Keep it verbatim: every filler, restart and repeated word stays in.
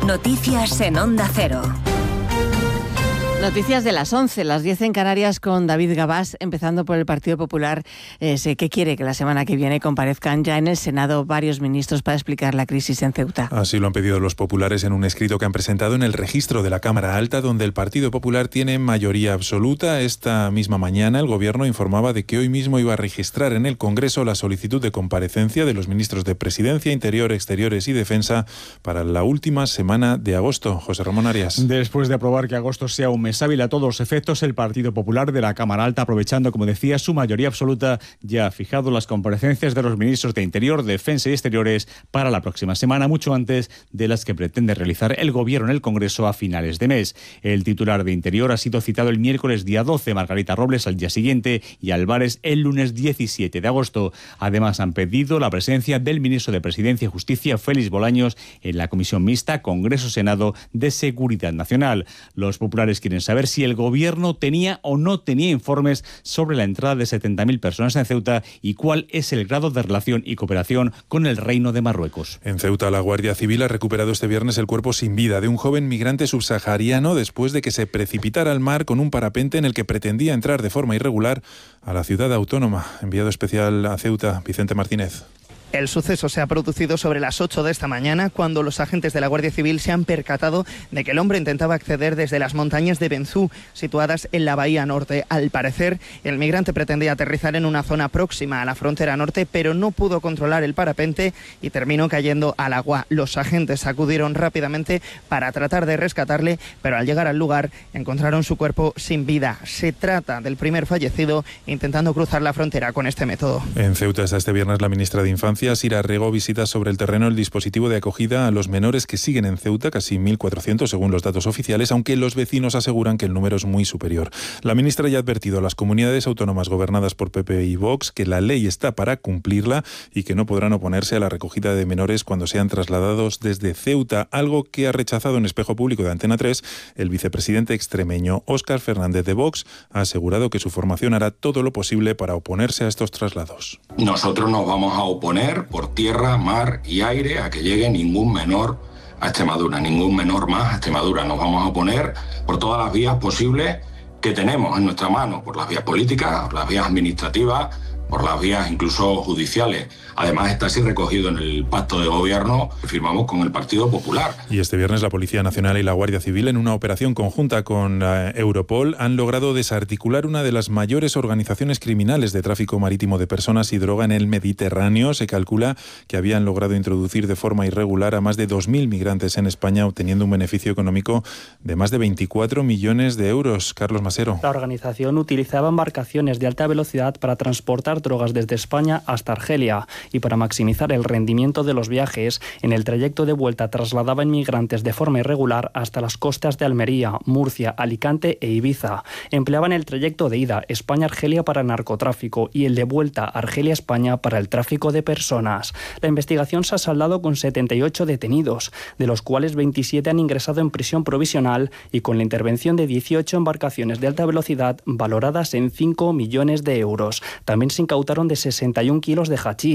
Noticias en Onda Cero. Noticias de las once, las diez en Canarias, con David Gabás, empezando por el Partido Popular, eh, que quiere que la semana que viene comparezcan ya en el Senado varios ministros para explicar la crisis en Ceuta. Así lo han pedido los populares en un escrito que han presentado en el registro de la Cámara Alta, donde el Partido Popular tiene mayoría absoluta. Esta misma mañana el Gobierno informaba de que hoy mismo iba a registrar en el Congreso la solicitud de comparecencia de los ministros de Presidencia, Interior, Exteriores y Defensa para la última semana de agosto. José Ramón Arias. Después de aprobar que agosto sea un mes hábil a todos los efectos, el Partido Popular de la Cámara Alta, aprovechando, como decía, su mayoría absoluta, ya ha fijado las comparecencias de los ministros de Interior, Defensa y Exteriores para la próxima semana, mucho antes de las que pretende realizar el Gobierno en el Congreso a finales de mes. El titular de Interior ha sido citado el miércoles día doce, Margarita Robles al día siguiente y Álvarez el lunes diecisiete de agosto. Además, han pedido la presencia del ministro de Presidencia y Justicia, Félix Bolaños, en la Comisión Mixta Congreso-Senado de Seguridad Nacional. Los populares quieren saber si el Gobierno tenía o no tenía informes sobre la entrada de setenta mil personas en Ceuta y cuál es el grado de relación y cooperación con el Reino de Marruecos. En Ceuta, la Guardia Civil ha recuperado este viernes el cuerpo sin vida de un joven migrante subsahariano después de que se precipitara al mar con un parapente en el que pretendía entrar de forma irregular a la ciudad autónoma. Enviado especial a Ceuta, Vicente Martínez. El suceso se ha producido sobre las ocho de esta mañana, cuando los agentes de la Guardia Civil se han percatado de que el hombre intentaba acceder desde las montañas de Benzú, situadas en la Bahía Norte. Al parecer, el migrante pretendía aterrizar en una zona próxima a la frontera norte, pero no pudo controlar el parapente y terminó cayendo al agua. Los agentes acudieron rápidamente para tratar de rescatarle, pero al llegar al lugar encontraron su cuerpo sin vida. Se trata del primer fallecido intentando cruzar la frontera con este método. En Ceuta está este viernes la ministra de Infancia, Sira Rego, visita sobre el terreno el dispositivo de acogida a los menores que siguen en Ceuta, casi mil cuatrocientos según los datos oficiales, aunque los vecinos aseguran que el número es muy superior. La ministra ya ha advertido a las comunidades autónomas gobernadas por P P y Vox que la ley está para cumplirla y que no podrán oponerse a la recogida de menores cuando sean trasladados desde Ceuta, algo que ha rechazado en Espejo Público de Antena tres el vicepresidente extremeño. Óscar Fernández de Vox ha asegurado que su formación hará todo lo posible para oponerse a estos traslados. Nosotros nos vamos a oponer por tierra, mar y aire a que llegue ningún menor a Extremadura, ningún menor más a Extremadura. Nos vamos a oponer por todas las vías posibles que tenemos en nuestra mano, por las vías políticas, por las vías administrativas, por las vías incluso judiciales. Además, está así recogido en el pacto de gobierno que firmamos con el Partido Popular. Y este viernes la Policía Nacional y la Guardia Civil, en una operación conjunta con uh, Europol, han logrado desarticular una de las mayores organizaciones criminales de tráfico marítimo de personas y droga en el Mediterráneo. Se calcula que habían logrado introducir de forma irregular a más de dos mil migrantes en España, obteniendo un beneficio económico de más de veinticuatro millones de euros. Carlos Masero. La organización utilizaba embarcaciones de alta velocidad para transportar drogas desde España hasta Argelia, y para maximizar el rendimiento de los viajes, en el trayecto de vuelta trasladaba inmigrantes de forma irregular hasta las costas de Almería, Murcia, Alicante e Ibiza. Empleaban el trayecto de ida España-Argelia para narcotráfico y el de vuelta Argelia-España para el tráfico de personas. La investigación se ha saldado con setenta y ocho detenidos, de los cuales veintisiete han ingresado en prisión provisional y con la intervención de dieciocho embarcaciones de alta velocidad valoradas en cinco millones de euros. También se incautaron de sesenta y un kilos de hachís.